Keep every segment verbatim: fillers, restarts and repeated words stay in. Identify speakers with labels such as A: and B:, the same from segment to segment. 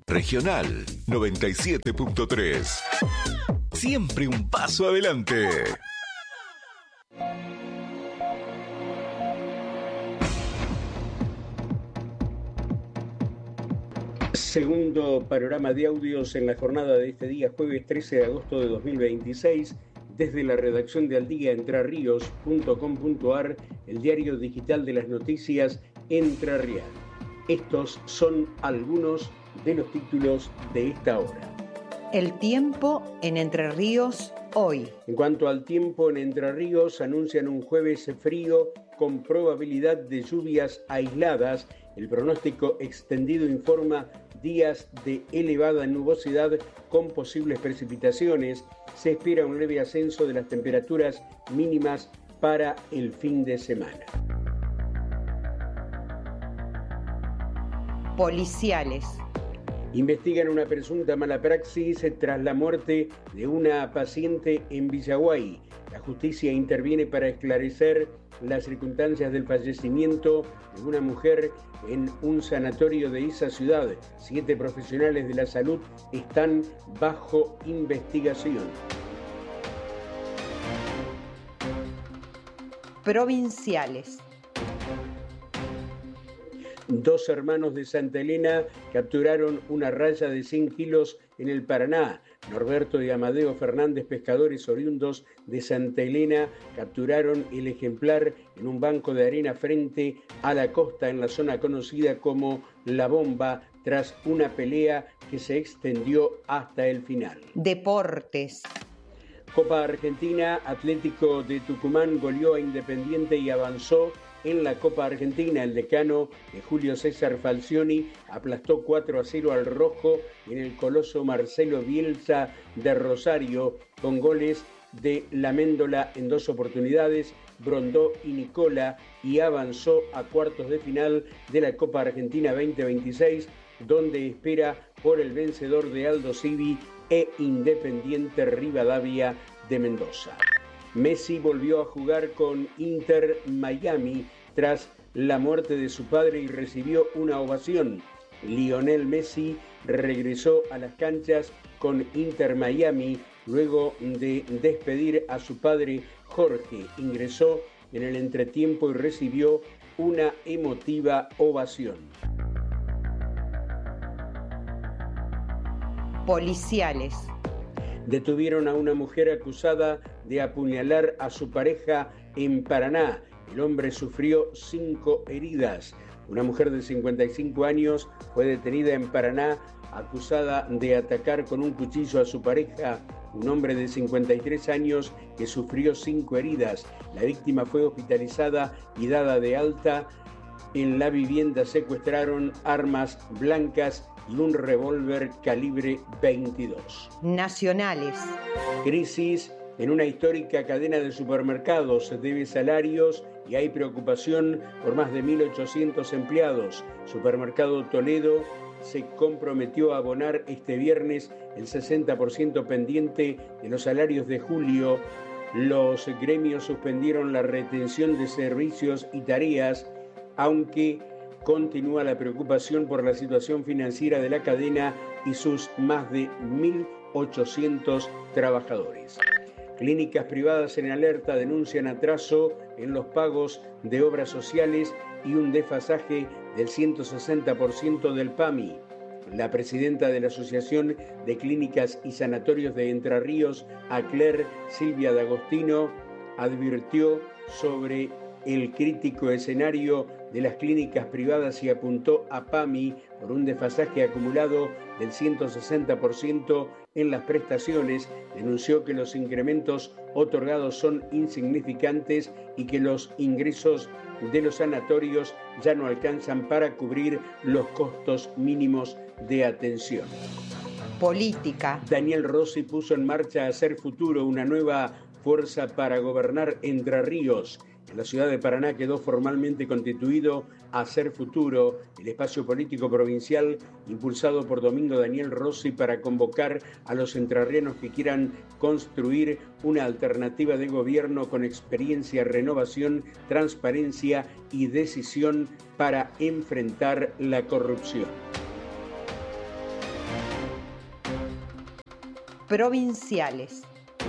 A: Regional noventa y siete punto tres. Siempre un paso adelante.
B: Segundo panorama de audios en la jornada de este día, jueves trece de agosto de dos mil veintiséis, desde la redacción de Aldía Entre Ríos punto com punto ar, el diario digital de las noticias entrerrianas. Estos son algunos de los títulos de esta hora.
C: El tiempo en Entre Ríos hoy.
B: En cuanto al tiempo en Entre Ríos, anuncian un jueves frío con probabilidad de lluvias aisladas. El pronóstico extendido informa días de elevada nubosidad con posibles precipitaciones. Se espera un leve ascenso de las temperaturas mínimas para el fin de semana.
C: Policiales.
B: Investigan una presunta mala praxis tras la muerte de una paciente en Villaguay. La justicia interviene para esclarecer las circunstancias del fallecimiento de una mujer en un sanatorio de esa ciudad. Siete profesionales de la salud están bajo investigación.
C: Provinciales.
B: Dos hermanos de Santa Elena capturaron una raya de cien kilos en el Paraná. Norberto y Amadeo Fernández, pescadores oriundos de Santa Elena, capturaron el ejemplar en un banco de arena frente a la costa en la zona conocida como La Bomba, tras una pelea que se extendió hasta el final.
C: Deportes.
B: Copa Argentina, Atlético de Tucumán goleó a Independiente y avanzó en la Copa Argentina. El decano de Julio César Falcioni aplastó cuatro a cero al rojo en el coloso Marcelo Bielsa de Rosario, con goles de Laméndola en dos oportunidades, Brondó y Nicola, y avanzó a cuartos de final de la Copa Argentina veinte veintiséis, donde espera por el vencedor de Aldo Civi e Independiente Rivadavia de Mendoza. Messi volvió a jugar con Inter Miami tras la muerte de su padre y recibió una ovación. Lionel Messi regresó a las canchas con Inter Miami luego de despedir a su padre Jorge. Ingresó en el entretiempo y recibió una emotiva ovación.
C: Policiales.
B: Detuvieron a una mujer acusada de apuñalar a su pareja en Paraná. El hombre sufrió cinco heridas. Una mujer de cincuenta y cinco años fue detenida en Paraná acusada de atacar con un cuchillo a su pareja, un hombre de cincuenta y tres años que sufrió cinco heridas. La víctima fue hospitalizada y dada de alta. En la vivienda secuestraron armas blancas y un revólver calibre veintidós.
C: Nacionales.
B: Crisis en una histórica cadena de supermercados. Se debe salarios y hay preocupación por más de mil ochocientos empleados. Supermercado Toledo se comprometió a abonar este viernes el sesenta por ciento pendiente de los salarios de julio. Los gremios suspendieron la retención de servicios y tareas, aunque continúa la preocupación por la situación financiera de la cadena y sus más de mil ochocientos trabajadores. Clínicas privadas en alerta denuncian atraso en los pagos de obras sociales y un desfasaje del ciento sesenta por ciento del P A M I. La presidenta de la Asociación de Clínicas y Sanatorios de Entre Ríos, ACLER, Silvia D'Agostino, advirtió sobre el crítico escenario de las clínicas privadas y apuntó a P A M I por un desfasaje acumulado del ciento sesenta por ciento en las prestaciones. Denunció que los incrementos otorgados son insignificantes y que los ingresos de los sanatorios ya no alcanzan para cubrir los costos mínimos de atención.
C: Política.
B: Daniel Rossi puso en marcha Hacer Futuro, una nueva fuerza para gobernar Entre Ríos. En la ciudad de Paraná quedó formalmente constituido Hacer Futuro, el espacio político provincial impulsado por Domingo Daniel Rossi para convocar a los entrerrianos que quieran construir una alternativa de gobierno con experiencia, renovación, transparencia y decisión para enfrentar la corrupción.
C: provinciales.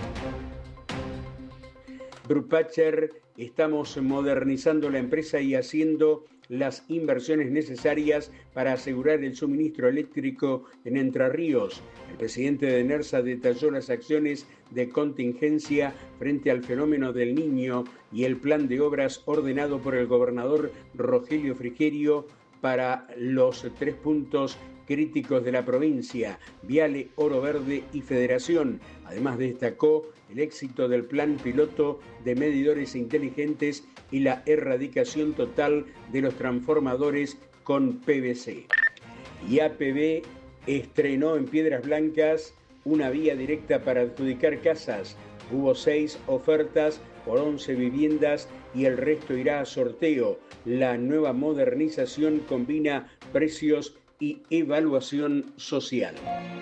B: Grupacher, estamos modernizando la empresa y haciendo las inversiones necesarias para asegurar el suministro eléctrico en Entre Ríos. El presidente de NERSA detalló las acciones de contingencia frente al fenómeno del Niño y el plan de obras ordenado por el gobernador Rogelio Frigerio para los tres puntos críticos de la provincia, Viale, Oro Verde y Federación. Además destacó el éxito del plan piloto de medidores inteligentes y la erradicación total de los transformadores con P V C. Y A P B estrenó en Piedras Blancas una vía directa para adjudicar casas. Hubo seis ofertas por once viviendas y el resto irá a sorteo. La nueva modernización combina precios y evaluación social.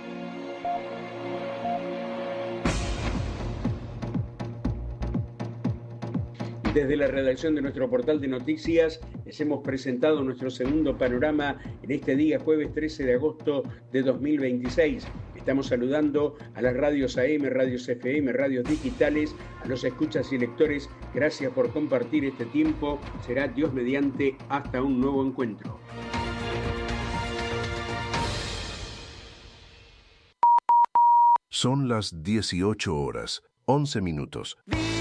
B: Desde la redacción de nuestro portal de noticias les hemos presentado nuestro segundo panorama en este día jueves trece de agosto de dos mil veintiséis. Estamos saludando a las radios A M, radios F M, radios digitales, a los escuchas y lectores. Gracias por compartir este tiempo. Será Dios mediante hasta un nuevo encuentro.
D: Son las dieciocho horas, once minutos.